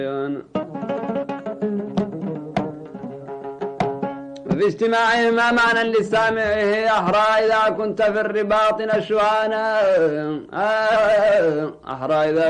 في اجتماعه ما معنى لسامعه أحرى إذا كنت في الرباط نشوانا أحرى إذا